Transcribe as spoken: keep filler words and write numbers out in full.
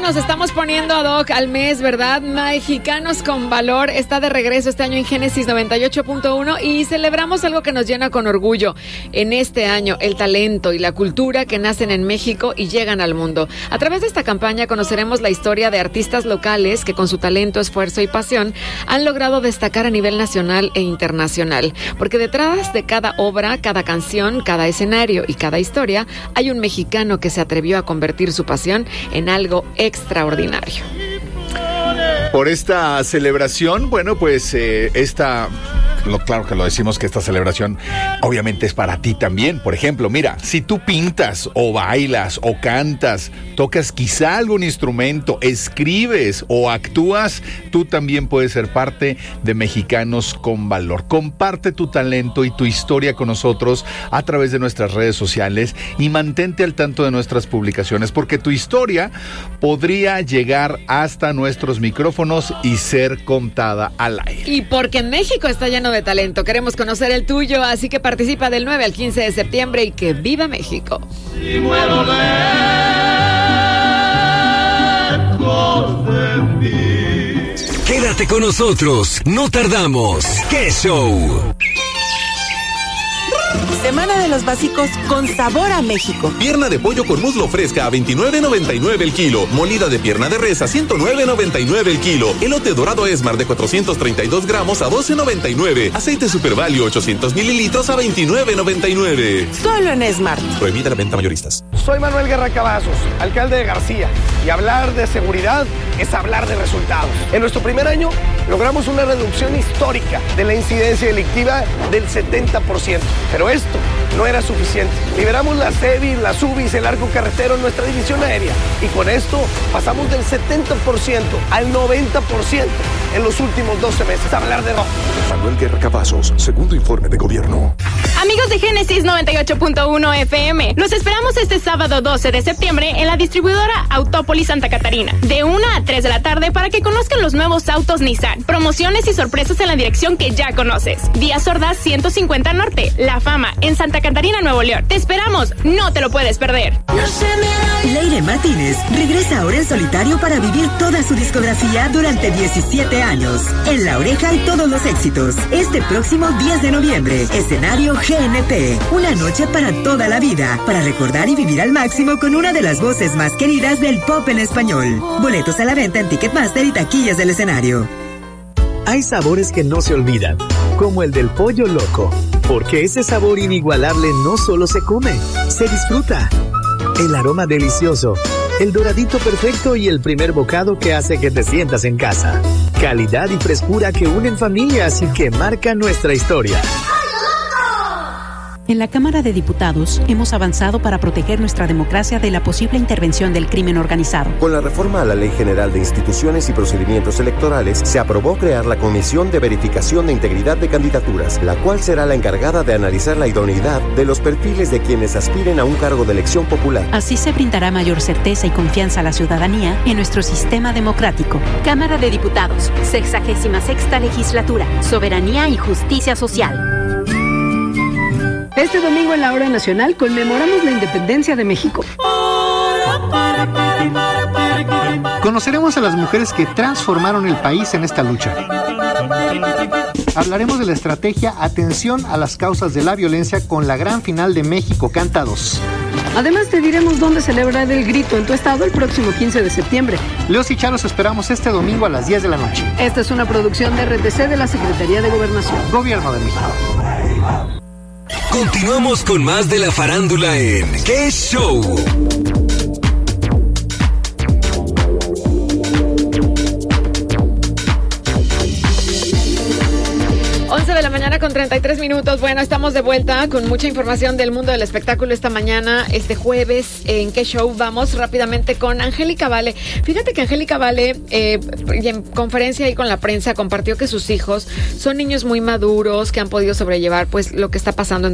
nos estamos poniendo ad hoc al mes, ¿verdad? Mexicanos con Valor está de regreso este año en Génesis noventa y ocho punto uno y celebramos algo que nos llena con orgullo en este año, el talento y la cultura que nacen en México y llegan al mundo. A través de esta campaña conoceremos la historia de artistas locales que con su talento, esfuerzo y pasión han logrado destacar a nivel nacional e internacional. Porque detrás de cada obra, cada canción, cada escenario y cada historia, hay un mexicano que se atrevió a convertir su pasión en algo extraordinario. Por esta celebración, bueno, pues eh, esta... Lo, claro que lo decimos que esta celebración obviamente es para ti también. Por ejemplo, mira, si tú pintas o bailas o cantas, tocas quizá algún instrumento, escribes o actúas, tú también puedes ser parte de Mexicanos con Valor. Comparte tu talento y tu historia con nosotros a través de nuestras redes sociales y mantente al tanto de nuestras publicaciones, porque tu historia podría llegar hasta nuestros micrófonos y ser contada al aire. Y porque México está lleno de talento, queremos conocer el tuyo, así que participa del nueve al quince de septiembre y que viva México. Si muero lejos de ti. Quédate con nosotros, no tardamos. ¡Qué show! Semana de los básicos con sabor a México. Pierna de pollo con muslo fresca a veintinueve noventa y nueve el kilo. Molida de pierna de res a ciento nueve noventa y nueve el kilo. Elote dorado Esmar de cuatrocientos treinta y dos gramos a doce noventa y nueve. Aceite Super Value ochocientos mililitros a veintinueve noventa y nueve. Solo en Esmar. Prohibida la venta mayoristas. Soy Manuel Guerra Cavazos, alcalde de García. Y hablar de seguridad es hablar de resultados. En nuestro primer año logramos una reducción histórica de la incidencia delictiva del setenta por ciento. Pero esto no era suficiente. Liberamos las C E B I, las U B I S, el arco carretero en nuestra división aérea. Y con esto pasamos del setenta por ciento al noventa por ciento en los últimos doce meses. Hablar de rojo. Manuel Guerra Cavazos, segundo informe de gobierno. Amigos de Génesis noventa y ocho punto uno F M, los esperamos este sábado doce de septiembre en la distribuidora Autópolis Santa Catarina, de una a tres de la tarde para que conozcan los nuevos autos Nissan, promociones y sorpresas en la dirección que ya conoces. Díaz Ordaz ciento cincuenta Norte, La Fama, en Santa Catarina, Nuevo León. Te esperamos, no te lo puedes perder. Leire Martínez regresa ahora en solitario para vivir toda su discografía durante diecisiete años. En La Oreja y todos los éxitos. Este próximo diez de noviembre, escenario G N P. Una noche para toda la vida, para recordar y vivir al máximo con una de las voces más queridas del pop en español. Boletos a la venta en Ticketmaster y taquillas del escenario. Hay sabores que no se olvidan, como el del pollo loco, porque ese sabor inigualable no solo se come, se disfruta. El aroma delicioso, el doradito perfecto y el primer bocado que hace que te sientas en casa. Calidad y frescura que unen familias y que marcan nuestra historia. En la Cámara de Diputados hemos avanzado para proteger nuestra democracia de la posible intervención del crimen organizado. Con la reforma a la Ley General de Instituciones y Procedimientos Electorales, se aprobó crear la Comisión de Verificación de Integridad de Candidaturas, la cual será la encargada de analizar la idoneidad de los perfiles de quienes aspiren a un cargo de elección popular. Así se brindará mayor certeza y confianza a la ciudadanía en nuestro sistema democrático. Cámara de Diputados, sexagésima sexta legislatura, soberanía y justicia social. Este domingo en la Hora Nacional conmemoramos la independencia de México. Conoceremos a las mujeres que transformaron el país en esta lucha. Hablaremos de la estrategia Atención a las causas de la violencia con la gran final de México Canta dos. Además te diremos dónde celebrar el grito en tu estado el próximo quince de septiembre. Leos y Charos esperamos este domingo a las diez de la noche. Esta es una producción de R T C de la Secretaría de Gobernación. Gobierno de México. Continuamos con más de la farándula en ¡Qué show! once de la mañana con treinta y tres minutos. Bueno, estamos de vuelta con mucha información del mundo del espectáculo esta mañana, este jueves. ¿En qué show? Vamos rápidamente con Angélica Vale. Fíjate que Angélica Vale, eh, en conferencia ahí con la prensa, compartió que sus hijos son niños muy maduros, que han podido sobrellevar pues lo que está pasando en